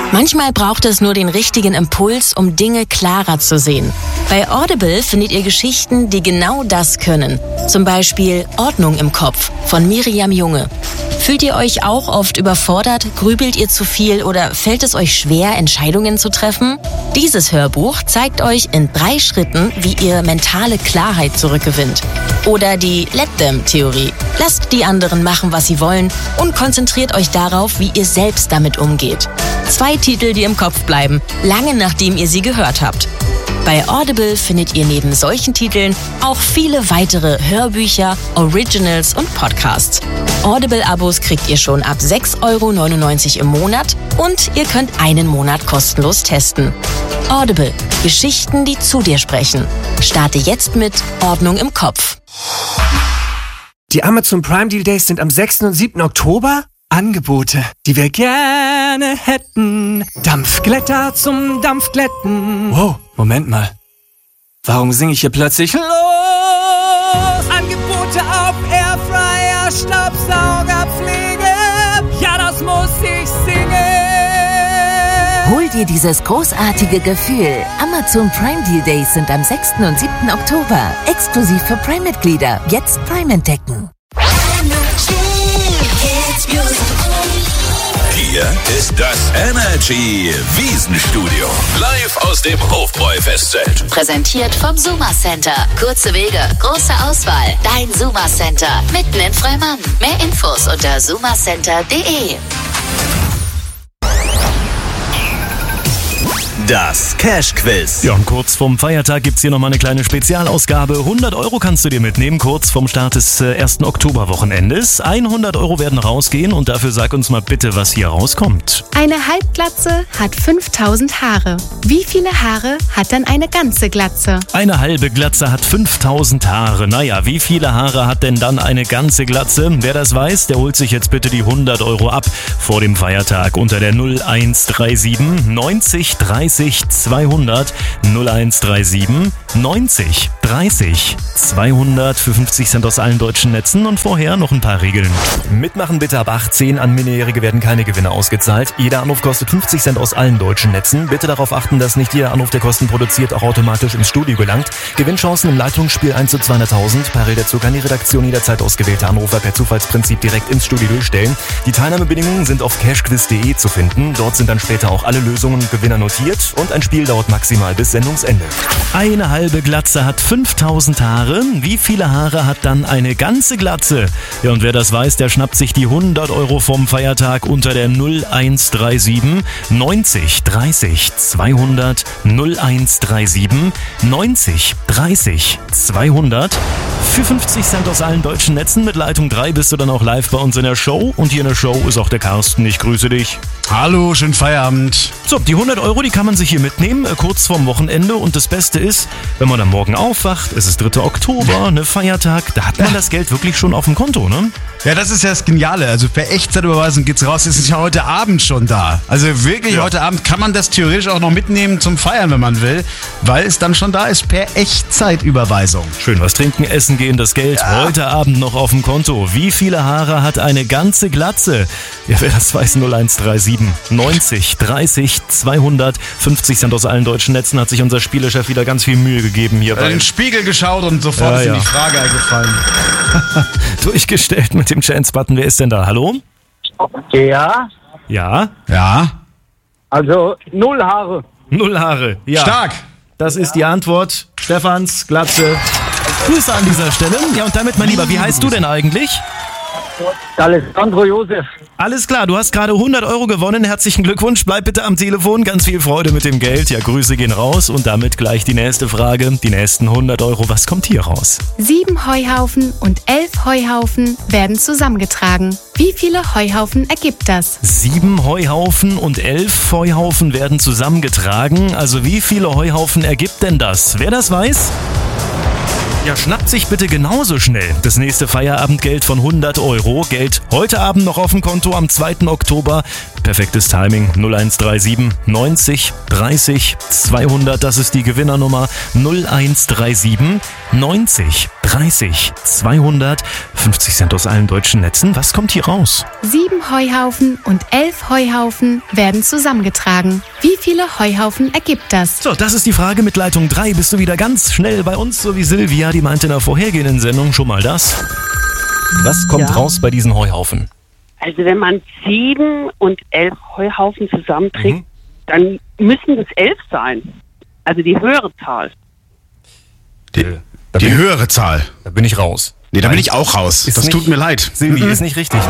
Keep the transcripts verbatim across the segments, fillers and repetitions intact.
Manchmal braucht es nur den richtigen Impuls, um Dinge klarer zu sehen. Bei Audible findet ihr Geschichten, die genau das können. Zum Beispiel Ordnung im Kopf von Miriam Junge. Fühlt ihr euch auch oft überfordert? Grübelt ihr zu viel oder fällt es euch schwer, Entscheidungen zu treffen? Dieses Hörbuch zeigt euch in drei Schritten, wie ihr mentale Klarheit zurückgewinnt. Oder die Let-Them-Theorie. Lasst die anderen machen, was sie wollen und konzentriert euch darauf, wie ihr selbst damit umgeht. Zwei Titel, die im Kopf bleiben, lange nachdem ihr sie gehört habt. Bei Audible findet ihr neben solchen Titeln auch viele weitere Hörbücher, Originals und Podcasts. Audible-Abos kriegt ihr schon ab sechs Euro neunundneunzig im Monat und ihr könnt einen Monat kostenlos testen. Audible. Geschichten, die zu dir sprechen. Starte jetzt mit Ordnung im Kopf. Die Amazon Prime Deal Days sind am sechsten und siebten Oktober. Angebote, die wir gerne hätten. Dampfglätter zum Dampfglätten. Wow, Moment mal. Warum singe ich hier plötzlich los? Angebote auf Airfryer, Staubsaugerpflege. Ja, das muss ich singen. Hol dir dieses großartige Gefühl. Amazon Prime Deal Days sind am sechsten und siebten Oktober. Exklusiv für Prime-Mitglieder. Jetzt Prime entdecken. Hier ist das Energy Wiesenstudio. Live aus dem Hofbräu-Festzelt. Präsentiert vom Suma Center. Kurze Wege, große Auswahl. Dein Suma Center. Mitten in Freumann. Mehr Infos unter sumacenter punkt de. Das Cash-Quiz. Ja, und kurz vorm Feiertag gibt's hier nochmal eine kleine Spezialausgabe. hundert Euro kannst du dir mitnehmen, kurz vorm Start des äh, ersten Oktoberwochenendes. hundert Euro werden rausgehen und dafür sag uns mal bitte, was hier rauskommt. Eine Halbglatze hat fünftausend Haare. Wie viele Haare hat dann eine ganze Glatze? Eine halbe Glatze hat fünftausend Haare. Naja, wie viele Haare hat denn dann eine ganze Glatze? Wer das weiß, der holt sich jetzt bitte die hundert Euro ab vor dem Feiertag unter der null eins drei sieben neunzig dreißig zweihundert null eins drei sieben neunzig dreißig zweihundert für fünfzig Cent aus allen deutschen Netzen und vorher noch ein paar Regeln. Mitmachen bitte ab achtzehn, an Minderjährige werden keine Gewinne ausgezahlt. Jeder Anruf kostet fünfzig Cent aus allen deutschen Netzen. Bitte darauf achten, dass nicht jeder Anruf, der Kosten produziert, auch automatisch ins Studio gelangt. Gewinnchancen im Leitungsspiel eins zu zweihunderttausend. Parallel dazu kann die Redaktion jederzeit ausgewählte Anrufer per Zufallsprinzip direkt ins Studio durchstellen. Die Teilnahmebedingungen sind auf cashquiz punkt de zu finden. Dort sind dann später auch alle Lösungen und Gewinner notiert. Und ein Spiel dauert maximal bis Sendungsende. Eine halbe Glatze hat fünftausend Haare. Wie viele Haare hat dann eine ganze Glatze? Ja, und wer das weiß, der schnappt sich die hundert Euro vom Feiertag unter der null eins drei sieben neunzig dreißig zweihundert null eins drei sieben neunzig dreißig zweihundert. Für fünfzig Cent aus allen deutschen Netzen mit Leitung drei bist du dann auch live bei uns in der Show. Und hier in der Show ist auch der Carsten. Ich grüße dich. Hallo, schönen Feierabend. So, die hundert Euro, die kann man sich hier mitnehmen, äh, kurz vorm Wochenende. Und das Beste ist, wenn man am Morgen aufwacht, es ist dritter Oktober, ne, Feiertag, da hat man das Geld wirklich schon auf dem Konto, ne? Ja, das ist ja das Geniale. Also per Echtzeitüberweisung geht's raus. Es ist ja heute Abend schon da. Also wirklich, ja. Heute Abend kann man das theoretisch auch noch mitnehmen zum Feiern, wenn man will, weil es dann schon da ist per Echtzeitüberweisung. Schön was trinken, essen gehen, das Geld ja. Heute Abend noch auf dem Konto. Wie viele Haare hat eine ganze Glatze? Ja, wer das weiß, null eins drei sieben neunzig dreißig zweihundert. fünfzig Cent aus allen deutschen Netzen, hat sich unser Spielechef wieder ganz viel Mühe gegeben hier. Er hat in den Spiegel geschaut und sofort ja, ist ihm ja. die Frage eingefallen. Durchgestellt mit dem Chance-Button. Wer ist denn da? Hallo? Ja. Ja? Ja. Also null Haare. Null Haare, ja. Stark. Das ist die Antwort. Stefans Glatze. Grüße an dieser Stelle. Ja, und damit, mein Lieber, wie heißt du denn eigentlich? Alessandro Josef. Alles klar, du hast gerade hundert Euro gewonnen. Herzlichen Glückwunsch. Bleib bitte am Telefon. Ganz viel Freude mit dem Geld. Ja, Grüße gehen raus. Und damit gleich die nächste Frage. Die nächsten hundert Euro. Was kommt hier raus? Sieben Heuhaufen und elf Heuhaufen werden zusammengetragen. Wie viele Heuhaufen ergibt das? Sieben Heuhaufen und elf Heuhaufen werden zusammengetragen. Also wie viele Heuhaufen ergibt denn das? Wer das weiß? Ja, schnappt sich bitte genauso schnell das nächste Feierabendgeld von hundert Euro. Geld heute Abend noch auf dem Konto am zweiten Oktober. Perfektes Timing. null eins drei sieben neunzig dreißig zweihundert. Das ist die Gewinnernummer. null eins drei sieben neunzig dreißig zweihundert. fünfzig Cent aus allen deutschen Netzen. Was kommt hier raus? Sieben Heuhaufen und elf Heuhaufen werden zusammengetragen. Wie viele Heuhaufen ergibt das? So, das ist die Frage mit Leitung drei. Bist du wieder ganz schnell bei uns, so wie Silvia, die meinte in der vorhergehenden Sendung schon mal das. Was kommt Ja. raus bei diesen Heuhaufen? Also wenn man sieben und elf Heuhaufen zusammenträgt, Mhm. dann müssen das elf sein. Also die höhere Zahl. Die, die höhere Zahl. Da bin ich raus. Nee, da bin ich auch raus. Ist Das nicht- tut mir leid. Silvi, ist nicht richtig,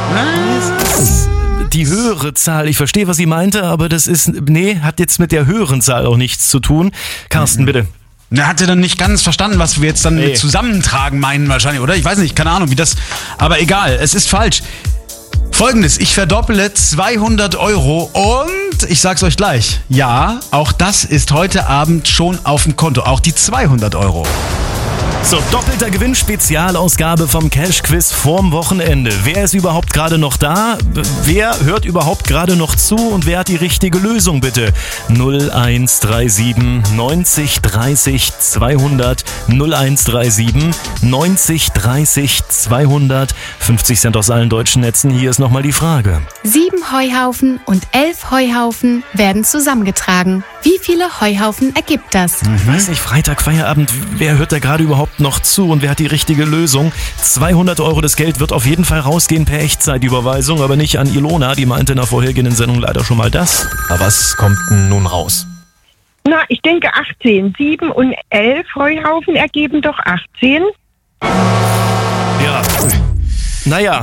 nee. Die höhere Zahl, ich verstehe, was sie meinte, aber das ist, nee, hat jetzt mit der höheren Zahl auch nichts zu tun. Carsten, bitte. Er hatte dann nicht ganz verstanden, was wir jetzt dann Nee. mit zusammentragen meinen wahrscheinlich, oder? Ich weiß nicht, keine Ahnung, wie das... Aber egal, es ist falsch. Folgendes, ich verdopple zweihundert Euro und ich sag's euch gleich, ja, auch das ist heute Abend schon auf dem Konto, auch die zweihundert Euro. So, doppelter Gewinn, Spezialausgabe vom Cash-Quiz vorm Wochenende. Wer ist überhaupt gerade noch da? Wer hört überhaupt gerade noch zu? Und wer hat die richtige Lösung, bitte? null eins drei sieben neunzig dreißig zweihundert. null eins drei sieben neunzig dreißig zweihundert. fünfzig Cent aus allen deutschen Netzen. Hier ist nochmal die Frage. Sieben Heuhaufen und elf Heuhaufen werden zusammengetragen. Wie viele Heuhaufen ergibt das? Ich weiß nicht, Freitag, Feierabend, wer hört da gerade überhaupt noch zu und wer hat die richtige Lösung? zweihundert Euro, das Geld wird auf jeden Fall rausgehen per Echtzeitüberweisung, aber nicht an Ilona, die meinte in der vorhergehenden Sendung leider schon mal das. Aber was kommt denn nun raus? Na, ich denke achtzehn. sieben und elf Heuhaufen ergeben doch achtzehn. Ja, naja.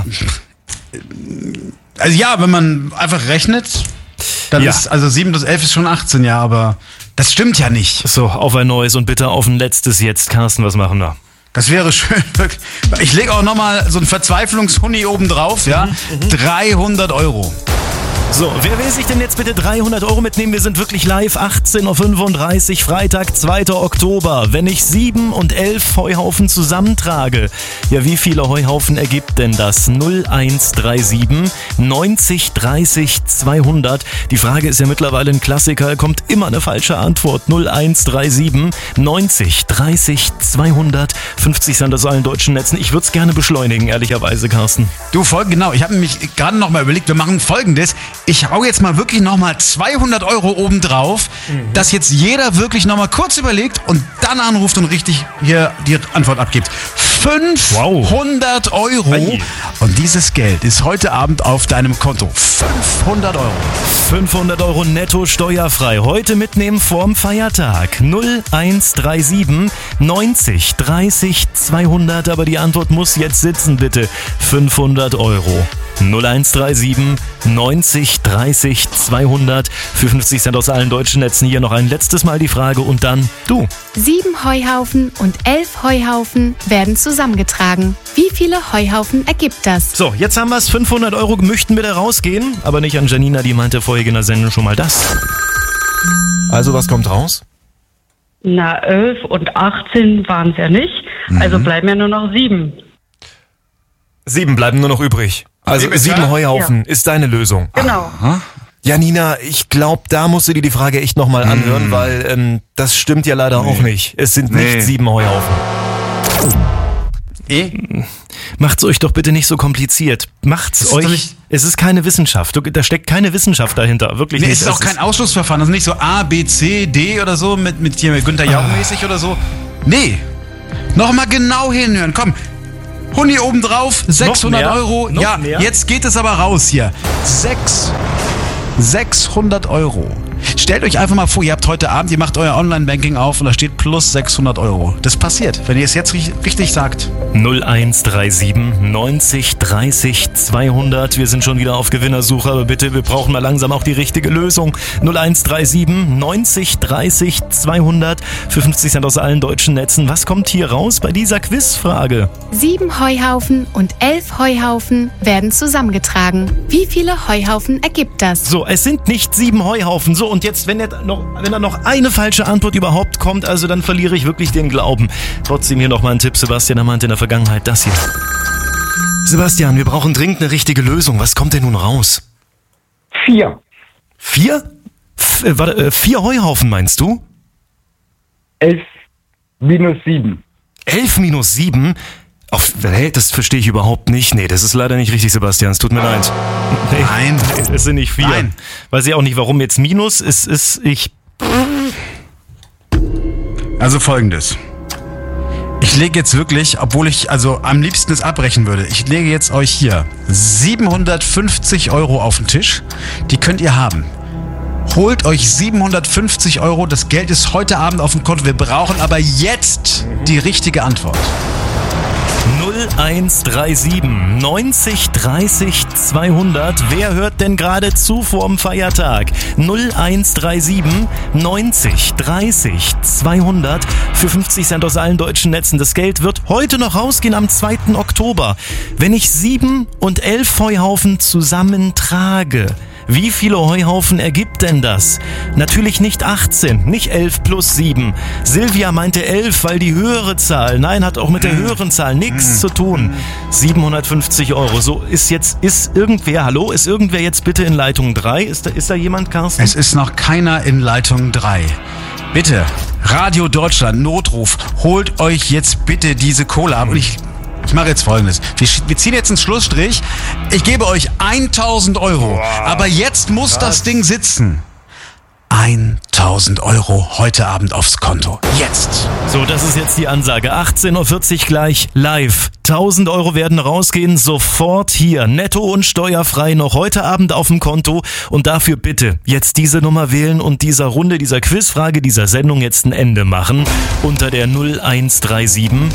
Also ja, wenn man einfach rechnet, dann Ja. ist, also sieben plus elf ist schon achtzehn, ja, aber das stimmt ja nicht. So, auf ein neues und bitte auf ein letztes jetzt. Carsten, was machen wir? Das wäre schön. Ich lege auch nochmal so einen Verzweiflungshuni oben drauf, ja. dreihundert Euro. So, wer will sich denn jetzt bitte dreihundert Euro mitnehmen? Wir sind wirklich live, achtzehn Uhr fünfunddreißig, Freitag, zweiter Oktober. Wenn ich sieben und elf Heuhaufen zusammentrage, ja, wie viele Heuhaufen ergibt denn das? null eins drei sieben neunzig dreißig zweihundert. Die Frage ist ja mittlerweile ein Klassiker, kommt immer eine falsche Antwort. null eins drei sieben neunzig dreißig zweihundert. fünfzig Cent aus allen deutschen Netzen. Ich würde es gerne beschleunigen, ehrlicherweise, Carsten. Du, folg, genau, ich habe mich gerade noch mal überlegt, wir machen Folgendes. Ich hau jetzt mal wirklich noch mal zweihundert Euro oben drauf, mhm. dass jetzt jeder wirklich noch mal kurz überlegt und dann anruft und richtig hier die Antwort abgibt. fünfhundert wow. Euro. Ei. Und dieses Geld ist heute Abend auf deinem Konto. fünfhundert Euro. fünfhundert Euro netto steuerfrei. Heute mitnehmen vorm Feiertag. null eins drei sieben neunzig dreißig zweihundert. Aber die Antwort muss jetzt sitzen, bitte. fünfhundert Euro. null eins drei sieben neunzig dreißig zweihundert. Für fünfzig Cent aus allen deutschen Netzen hier noch ein letztes Mal die Frage und dann du. Sieben Heuhaufen und elf Heuhaufen werden zusammengetragen. Wie viele Heuhaufen ergibt das? So, jetzt haben wir es. fünfhundert Euro möchten bitte rausgehen. Aber nicht an Janina, die meinte vorher in der Sendung schon mal das. Also was kommt raus? Na, elf und achtzehn waren es ja nicht. Mhm. Also bleiben ja nur noch sieben. Sieben bleiben nur noch übrig. Also sieben, sieben Heuhaufen ja. ist deine Lösung. Genau. Aha. Janina, ich glaube, da musst du dir die Frage echt nochmal mm. anhören, weil ähm, das stimmt ja leider nee. auch nicht. Es sind nee. nicht sieben Heuhaufen. Eh? Macht's euch doch bitte nicht so kompliziert. Macht's euch. Nicht, es ist keine Wissenschaft. Da steckt keine Wissenschaft dahinter. Wirklich nee, nicht. Es ist auch kein Ausschlussverfahren. Das ist nicht so A, B, C, D oder so mit, mit, hier mit Günther Jauch mäßig oder so. Nee. Nochmal genau hinhören. Komm. Huni obendrauf, sechshundert Euro. Noch ja, mehr? Jetzt geht es aber raus hier. Sechs, sechshundert Euro. Stellt euch einfach mal vor, ihr habt heute Abend, ihr macht euer Online-Banking auf und da steht plus sechshundert Euro. Das passiert, wenn ihr es jetzt richtig sagt. null eins drei sieben neunzig dreißig zweihundert. Wir sind schon wieder auf Gewinnersuche, aber bitte, wir brauchen mal langsam auch die richtige Lösung. null eins drei sieben neunzig dreißig zweihundert für fünfzig Cent aus allen deutschen Netzen. Was kommt hier raus bei dieser Quizfrage? Sieben Heuhaufen und elf Heuhaufen werden zusammengetragen. Wie viele Heuhaufen ergibt das? So, es sind nicht sieben Heuhaufen. So, und jetzt, wenn, noch, wenn da noch eine falsche Antwort überhaupt kommt, also dann verliere ich wirklich den Glauben. Trotzdem hier nochmal ein Tipp. Sebastian meinte in der Vergangenheit das hier. Sebastian, wir brauchen dringend eine richtige Lösung. Was kommt denn nun raus? Vier. Vier? F- äh, warte, äh, vier Heuhaufen meinst du? Elf minus sieben. Elf minus sieben? Auf, hey, das verstehe ich überhaupt nicht. Nee, das ist leider nicht richtig, Sebastian. Es tut mir leid. Nee, Nein. Es sind nicht vier. Nein. Weiß ich auch nicht, warum jetzt Minus. Es ist, ich... Also folgendes. Ich lege jetzt wirklich, obwohl ich also am liebsten es abbrechen würde, ich lege jetzt euch hier siebenhundertfünfzig Euro auf den Tisch. Die könnt ihr haben. Holt euch siebenhundertfünfzig Euro. Das Geld ist heute Abend auf dem Konto. Wir brauchen aber jetzt die richtige Antwort. null eins drei sieben neunzig dreißig zweihundert. Wer hört denn gerade zu vorm Feiertag? null eins drei sieben neunzig dreißig zweihundert für fünfzig Cent aus allen deutschen Netzen. Das Geld wird heute noch rausgehen am zweiten Oktober. Wenn ich sieben und elf Heuhaufen zusammentrage, wie viele Heuhaufen ergibt denn das? Natürlich nicht achtzehn, nicht elf plus sieben. Silvia meinte elf, weil die höhere Zahl, nein, hat auch mit der höheren Zahl nichts zu tun. siebenhundertfünfzig Euro. So, ist jetzt, ist irgendwer, hallo, ist irgendwer jetzt bitte in Leitung drei? Ist da, ist da jemand, Carsten? Es ist noch keiner in Leitung drei. Bitte, Radio Deutschland, Notruf, holt euch jetzt bitte diese Kohle ab. Und ich... Ich mache jetzt Folgendes. Wir, wir ziehen jetzt einen Schlussstrich. Ich gebe euch tausend Euro. Wow. Aber jetzt muss Was? das Ding sitzen. tausend Euro heute Abend aufs Konto. Jetzt. So, das ist jetzt die Ansage. achtzehn Uhr vierzig gleich live. tausend Euro werden rausgehen. Sofort hier. Netto und steuerfrei noch heute Abend auf dem Konto. Und dafür bitte jetzt diese Nummer wählen und dieser Runde, dieser Quizfrage, dieser Sendung jetzt ein Ende machen. Unter der null eins drei sieben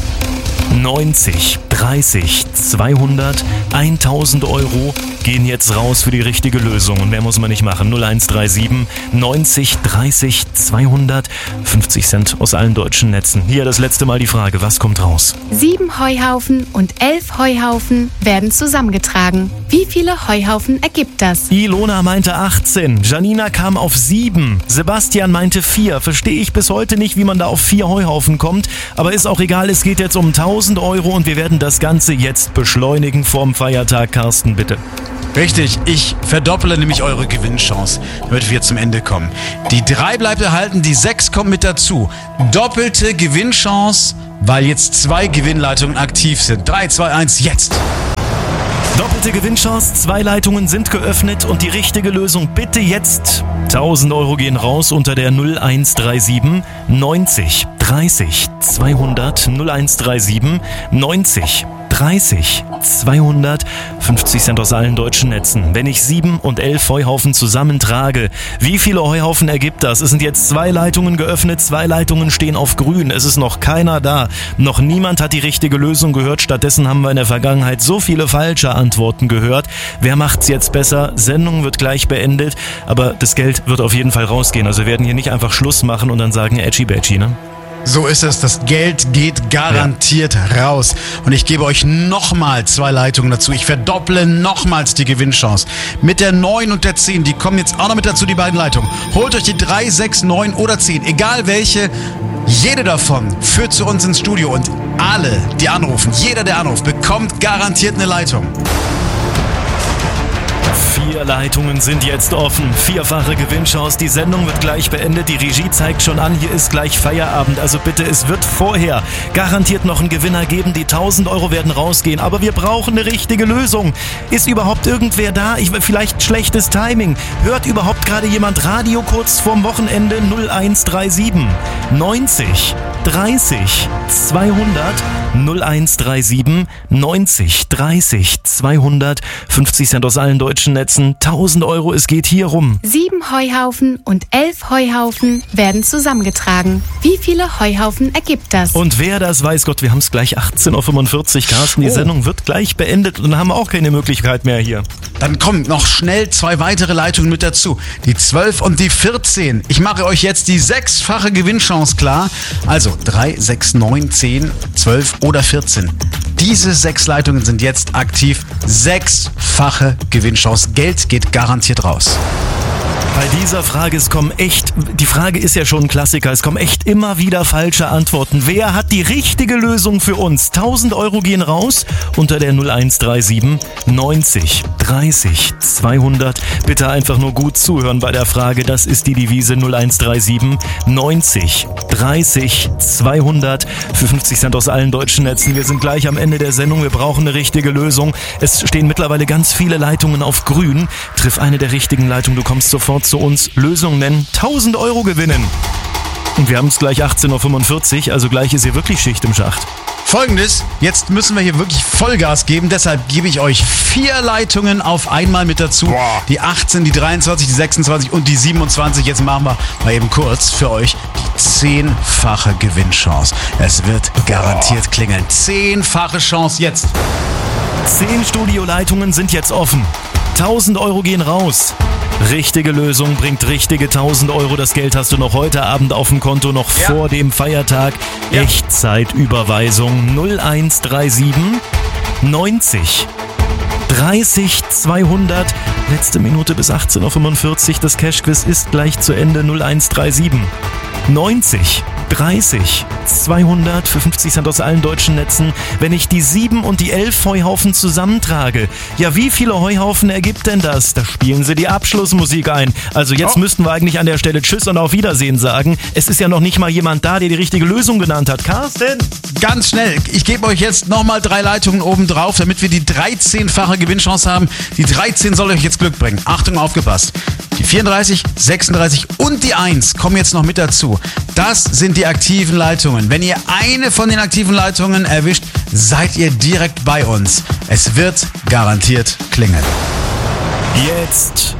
neunzig dreißig zweihundert. tausend Euro gehen jetzt raus für die richtige Lösung. Und mehr muss man nicht machen. null eins drei sieben neunzig dreißig zweihundert. fünfzig Cent aus allen deutschen Netzen. Hier das letzte Mal die Frage. Was kommt raus? Sieben Heuhaufen und elf Heuhaufen werden zusammengetragen. Wie viele Heuhaufen ergibt das? Ilona meinte achtzehn. Janina kam auf sieben. Sebastian meinte vier. Verstehe ich bis heute nicht, wie man da auf vier Heuhaufen kommt. Aber ist auch egal. Es geht jetzt um tausend Euro und wir werden das Ganze jetzt beschleunigen vorm Feiertag. Carsten, bitte. Richtig, ich verdopple nämlich eure Gewinnchance, damit wir zum Ende kommen. Die drei bleibt erhalten, die sechs kommt mit dazu. Doppelte Gewinnchance, weil jetzt zwei Gewinnleitungen aktiv sind. drei, zwei, eins, jetzt! Doppelte Gewinnchance, zwei Leitungen sind geöffnet und die richtige Lösung bitte jetzt. tausend Euro gehen raus unter der null eins drei sieben neunzig dreißig zweihundert. null eins drei sieben neunzig dreißig zweihundert. fünfzig Cent aus allen deutschen Netzen. Wenn ich sieben und elf Heuhaufen zusammentrage, wie viele Heuhaufen ergibt das? Es sind jetzt zwei Leitungen geöffnet, zwei Leitungen stehen auf grün. Es ist noch keiner da. Noch niemand hat die richtige Lösung gehört. Stattdessen haben wir in der Vergangenheit so viele falsche Antworten gehört. Wer macht's jetzt besser? Sendung wird gleich beendet, aber das Geld wird auf jeden Fall rausgehen. Also wir werden hier nicht einfach Schluss machen und dann sagen, Edgy Badgy, ne? So ist es, das Geld geht garantiert ja. raus. Und ich gebe euch nochmal zwei Leitungen dazu. Ich verdopple nochmals die Gewinnchance. Mit der neun und der zehn, die kommen jetzt auch noch mit dazu, die beiden Leitungen. Holt euch die drei, sechs, neun oder zehn, egal welche. Jede davon führt zu uns ins Studio und alle, die anrufen, jeder, der anruft, bekommt garantiert eine Leitung. Vier Leitungen sind jetzt offen. Vierfache Gewinnchance. Die Sendung wird gleich beendet. Die Regie zeigt schon an, hier ist gleich Feierabend. Also bitte, es wird vorher garantiert noch einen Gewinner geben. Die tausend Euro werden rausgehen. Aber wir brauchen eine richtige Lösung. Ist überhaupt irgendwer da? Ich, vielleicht schlechtes Timing. Hört überhaupt gerade jemand Radio kurz vorm Wochenende? null eins drei sieben neunzig dreißig zweihundert. null eins drei sieben neunzig dreißig zweihundert. fünfzig Cent aus allen deutschen Netzen. tausend Euro, es geht hier rum. Sieben Heuhaufen und elf Heuhaufen werden zusammengetragen. Wie viele Heuhaufen ergibt das? Und wer das weiß, Gott, wir haben es gleich achtzehn Uhr fünfundvierzig. Carsten, die oh. Sendung wird gleich beendet und dann haben wir auch keine Möglichkeit mehr hier. Dann kommen noch schnell zwei weitere Leitungen mit dazu. Die zwölf und die vierzehn. Ich mache euch jetzt die sechsfache Gewinnchance klar. Also drei, sechs, neun, zehn, zwölf oder vierzehn. Diese sechs Leitungen sind jetzt aktiv. Sechsfache Gewinnchance. Geld geht garantiert raus. Bei dieser Frage, es kommen echt, die Frage ist ja schon ein Klassiker, es kommen echt immer wieder falsche Antworten. Wer hat die richtige Lösung für uns? tausend Euro gehen raus unter der null eins drei sieben neunzig dreißig zweihundert. Bitte einfach nur gut zuhören bei der Frage. Das ist die Devise null eins drei sieben neunzig dreißig zweihundert für fünfzig Cent aus allen deutschen Netzen. Wir sind gleich am Ende der Sendung. Wir brauchen eine richtige Lösung. Es stehen mittlerweile ganz viele Leitungen auf grün. Triff eine der richtigen Leitungen. Du kommst sofort zu uns. Lösung nennen. tausend Euro gewinnen. Und wir haben es gleich achtzehn Uhr fünfundvierzig, also gleich ist hier wirklich Schicht im Schacht. Folgendes, jetzt müssen wir hier wirklich Vollgas geben, deshalb gebe ich euch vier Leitungen auf einmal mit dazu. Boah. Die achtzehn, die dreiundzwanzig, die sechsundzwanzig und die siebenundzwanzig. Jetzt machen wir mal eben kurz für euch die zehnfache Gewinnchance. Es wird garantiert klingeln. Zehnfache Chance jetzt. Zehn Studioleitungen sind jetzt offen. tausend Euro gehen raus. Richtige Lösung bringt richtige tausend Euro. Das Geld hast du noch heute Abend auf dem Konto, noch ja. vor dem Feiertag. Ja. Echtzeitüberweisung null eins drei sieben neunzig dreißig zweihundert. Letzte Minute bis achtzehn Uhr fünfundvierzig. Das Cashquiz ist gleich zu Ende. null eins drei sieben neunzig dreißig zweihundert für fünfzig Cent aus allen deutschen Netzen. Wenn ich die sieben und die elf Heuhaufen zusammentrage, ja, wie viele Heuhaufen ergibt denn das? Da spielen sie die Abschlussmusik ein. Also jetzt oh. müssten wir eigentlich an der Stelle Tschüss und Auf Wiedersehen sagen. Es ist ja noch nicht mal jemand da, der die richtige Lösung genannt hat. Carsten? Ganz schnell. Ich gebe euch jetzt nochmal drei Leitungen oben drauf, damit wir die dreizehnfache Gewinnchance haben. Die dreizehn soll euch jetzt Glück bringen. Achtung, aufgepasst. Die vierunddreißig, sechsunddreißig und die eins kommen jetzt noch mit dazu. Das sind die aktiven Leitungen. Wenn ihr eine von den aktiven Leitungen erwischt, seid ihr direkt bei uns. Es wird garantiert klingeln. Jetzt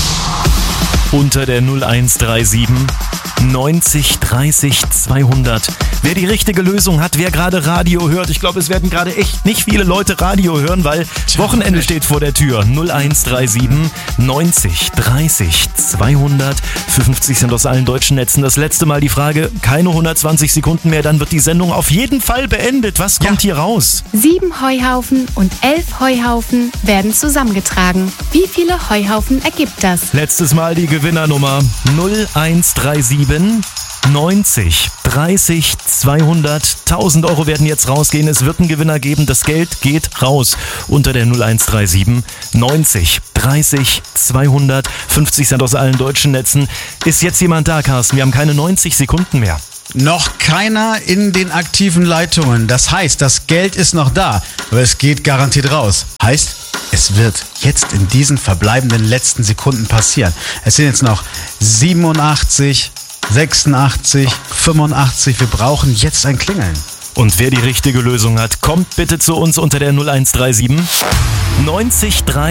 unter der null eins drei sieben neunzig dreißig zweihundert. Wer die richtige Lösung hat, wer gerade Radio hört, ich glaube, es werden gerade echt nicht viele Leute Radio hören, weil Wochenende steht vor der Tür. null eins drei sieben neunzig dreißig zweihundert für fünfzig Cent aus allen deutschen Netzen. Das letzte Mal die Frage, keine hundertzwanzig Sekunden mehr, dann wird die Sendung auf jeden Fall beendet. Was kommt ja. hier raus? Sieben Heuhaufen und elf Heuhaufen werden zusammengetragen. Wie viele Heuhaufen ergibt das? Letztes Mal die Gewinnernummer null eins drei sieben neunzig dreißig zweihundert. tausend Euro werden jetzt rausgehen. Es wird einen Gewinner geben. Das Geld geht raus unter der null eins drei sieben neunzig dreißig zweihundert. fünfzig Cent aus allen deutschen Netzen. Ist jetzt jemand da, Carsten? Wir haben keine neunzig Sekunden mehr. Noch keiner in den aktiven Leitungen. Das heißt, das Geld ist noch da, aber es geht garantiert raus. Heißt, es wird jetzt in diesen verbleibenden letzten Sekunden passieren. Es sind jetzt noch siebenundachtzig, sechsundachtzig, fünfundachtzig. Wir brauchen jetzt ein Klingeln. Und wer die richtige Lösung hat, kommt bitte zu uns unter der null eins drei sieben neunzig drei